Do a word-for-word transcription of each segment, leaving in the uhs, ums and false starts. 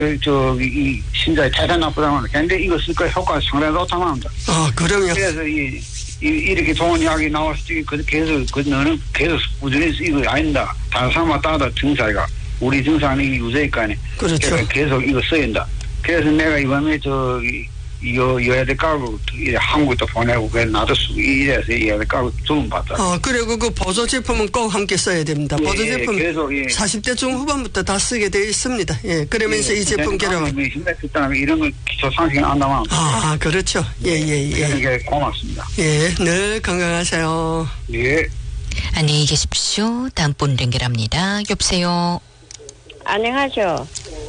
저, 이, 심장에 대단 나쁘다면, 근데 이거 쓸 거 효과가 상당히 좋다고 합니다. 아, 그러면. 그래서 이, 이, 이렇게 좋은 약이 나왔을 때, 그, 계속, 그, 너는 계속 꾸준히 이거 아닌다. 다른 사람마다 증상이가, 우리 증상이 유죄니까. 그렇죠. 계속 이거 써야 한다. 그래서 내가 이번에 저기, 이거 여야대 까고 한국도 보내고 그래 나도 이래서 여야대 까고 주문 받다. 어 그리고 그 보조 제품은 꼭 함께 써야 됩니다. 예, 보조 제품 예, 사십 대 중후반부터 다 쓰게 되어 있습니다. 예, 그러면서 예, 이 제품 결합. 그다음에 이런 거 기초 상식은 안 나와. 아 그렇죠. 예예예. 예, 예. 예. 고맙습니다. 예, 늘 건강하세요. 예. 안녕히 계십시오. 다음 분 연결합니다. 여보세요. 안녕하세요.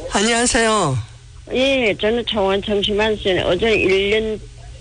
안녕하세요. 예, 저는 청원 청심환선 어제 일 년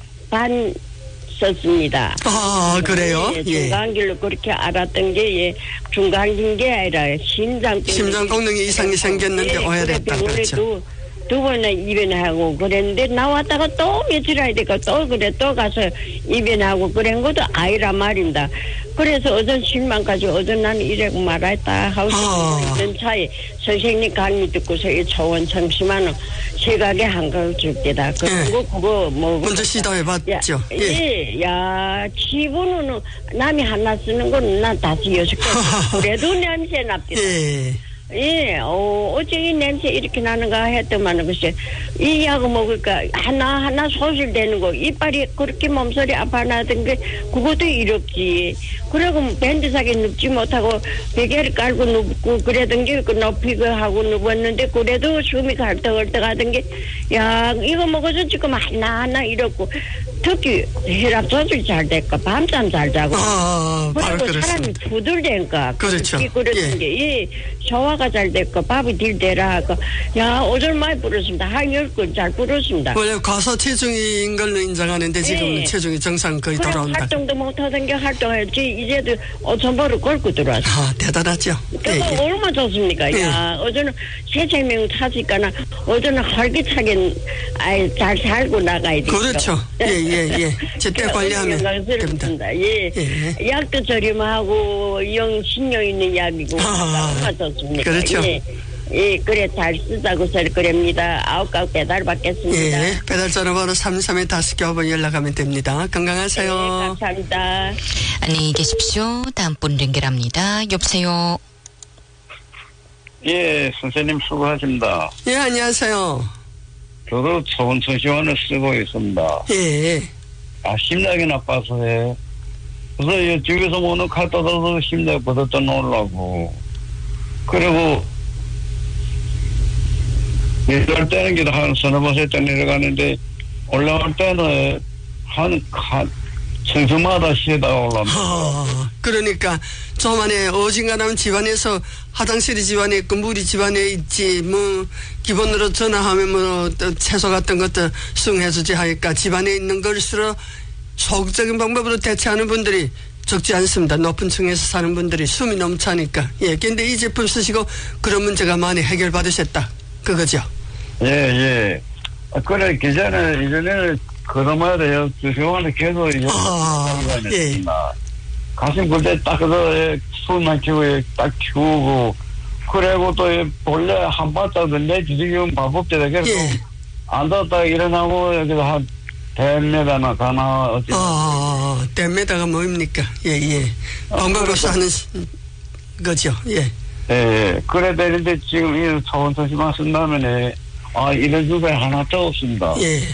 반 썼습니다. 아, 그래요? 예, 중간길로 그렇게 알았던 게, 예, 중간긴 게 아니라 심장 심장功能이 이상이 생겼는데 예, 오해됐다. 그렇죠. 두, 두 번이나 입원하고 그랬는데 나왔다가 또 며칠 해야 되니까 또 그래 또 가서 입원하고 그런 것도 아니란 말입니다. 그래서 어전 실망까지 어전 나는 이래고 말했다 하고 아. 있던 차에 선생님 강의 듣고서 이 초원 청심환은 시각에 한가를 줄 때다. 그리고 예. 그거 뭐 먼저 시도해봤죠. 야, 예. 예, 야, 지분은 남이 하나 쓰는 건 난 다섯 여섯 개. 그래도 냄새 납니다. 예. 예, 어, 어째 이 냄새 이렇게 나는가 했더만, 글쎄, 이 약을 먹을까, 하나하나 소실되는 거, 이빨이 그렇게 몸소리 아파나던 게, 그것도 이롭지. 그리고 밴드사게 눕지 못하고, 베개를 깔고 눕고, 그러던 게, 그 높이고 하고 눕었는데, 그래도 숨이 갈떡갈떡 하던 게, 야, 이거 먹어서 지금 하나하나 이렇고, 특히 혈압 조절 잘 될까, 밤잠 잘 자고. 아, 바로 그리고 사람이 그렇습니다. 부들대니까. 그렇죠. 그러던 예. 게, 예, 소화가 잘 됐고, 밥이 딜대라 하고, 야, 오늘 많이 부르습니다. 한 열 건 잘 부르습니다. 원래 과소 체중인 걸로 인정하는데 지금은 예. 체중이 정상 거의 그래, 돌아온다. 활동도 못하던 게 활동했지, 이제도 오천보를 걸고 들어왔어. 아, 대단하죠. 예, 그거 예. 얼마나 좋습니까? 예. 야, 어제는 새 생명 찾으니까는, 어제는 활기차게, 아이, 잘 살고 나가야 돼. 그렇죠. 예, 예, 예. 제때 관리하면 됩니다. 됩니다. 예. 예. 약도 저렴하고, 영, 신용 있는 약이고, 아, 얼마나 좋습니까? 그렇죠. 예. 예, 그래, 잘 쓰자고 설 거랍니다. 아홉 가구 배달 받겠습니다. 예, 배달 전화번호 삼삼에 다섯 개 번 연락하면 됩니다. 건강하세요. 네, 감사합니다. 안녕히 계십시오. 다음 분 연결합니다. 여보세요. 예, 선생님 수고하십니다. 예, 안녕하세요. 저도 초원 청심환을 쓰고 있습니다. 예. 아, 심장이 나빠서 해. 그래서 집에서 먹는 칼도다도 심장이 버덕 놀라고. 그리고, 내려갈 때는 기도 한 서너 번씩 내려가는데, 올라갈 때는 한, 한, 청소마다 쉬다 올라옵니다. 아, 그러니까 좀 안에 어딘가라면 집안에서 화장실이 집안에 있고 물이 집안에 있지 뭐 기본으로 전화하면 뭐 채소 같은 것도 수용해주지 하니까 집안에 있는 걸수록 소극적인 방법으로 대체하는 분들이 적지 않습니다. 높은 층에서 사는 분들이 숨이 너무 차니까. 예, 근데 이 제품 쓰시고 그런 문제가 많이 해결받으셨다. 그거죠? 예, 예. 아, 그래, 기존에, 이전에는 그동안에 돼요. 주시원에 계속 아, 예. 가슴 굴때 딱, 그, 숨만 키우고, 딱 키우고, 그리고 또, 본래 한 바짝 내 지금 반복되다 계속 예. 앉았다 일어나고, 여기서 한, 대메다나 가나, 어찌. 아, 대메다가 뭐입니까? 예, 예. 방법으로서 하는 거죠. 예. 예, 예. 그래 되는데 지금 이 초원 청심환 쓴다면에, 아, 이런 주제 하나도 없습니다. 예.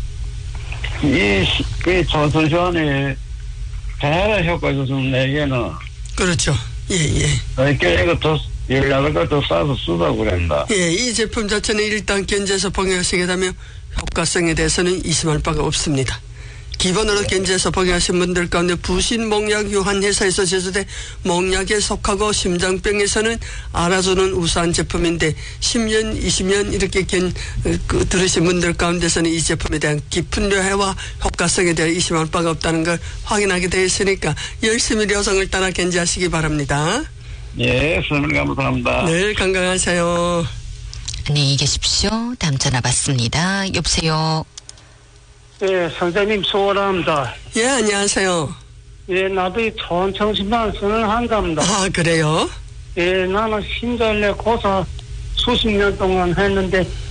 이, 이 초원 청심환이 대단한 효과가 있었으면 내게는, 그렇죠. 예, 예. 이렇게 이거 더, 연락을 더 싸서 쓰다고 그랬다. 예, 이 제품 자체는 일단 견제해서 복용하시게 되면 효과성에 대해서는 의심할 바가 없습니다. 기본으로 견제해서 복용하신 분들 가운데 부신 몽약 유한 회사에서 제조된 몽약에 속하고 심장병에서는 알아주는 우수한 제품인데 십 년, 이십 년 이렇게 견, 그, 들으신 분들 가운데서는 이 제품에 대한 깊은 료해와 효과성에 대해 의심할 바가 없다는 걸 확인하게 되어 있으니까 열심히 료성을 따라 견제하시기 바랍니다. 예, 선생님 감사합니다. 늘 건강하세요. 안녕히 계십시오. 다음 전화 받습니다. 여보세요. 예, 선생님 수고합니다. 예, 안녕하세요. 예, 나도 이 초원 청심환 쓰는 한갑니다. 아, 그래요? 예, 나는 신전래 고사 수십 년 동안 했는데